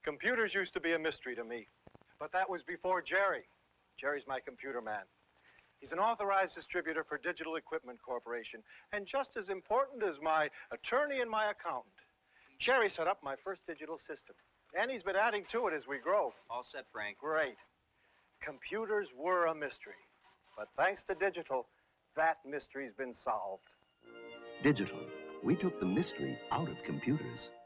Computers used to be a mystery to me, but that was before Jerry. Jerry's my computer man. He's an authorized distributor for Digital Equipment Corporation, and just as important as my attorney and my accountant. Jerry set up my first digital system, and he's been adding to it as we grow. All set, Frank. Great. Computers were a mystery, but thanks to digital, that mystery's been solved. Digital. We took the mystery out of computers.